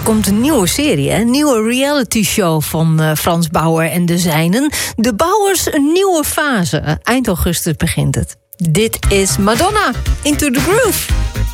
komt een nieuwe serie, een nieuwe reality show van Frans Bauer en de zijnen. De Bauers, een nieuwe fase. Eind augustus begint het. Dit is Madonna, Into the Groove.